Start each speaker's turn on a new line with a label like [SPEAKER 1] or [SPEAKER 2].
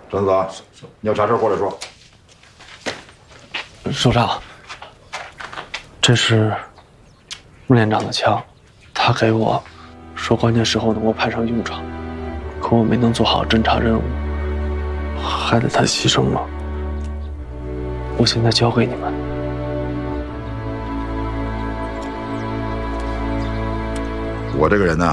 [SPEAKER 1] 陈子，你有啥事过来说。
[SPEAKER 2] 首长，这是陆连长的枪，他给我说关键时候能够派上用场，可我没能做好侦查任务，害得他牺牲了。我现在交给你们。
[SPEAKER 1] 我这个人呢，